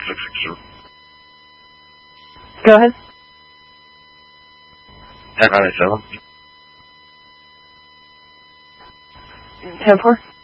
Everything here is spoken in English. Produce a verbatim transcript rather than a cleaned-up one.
six six zero. Go ahead. ten nine seven. ten four.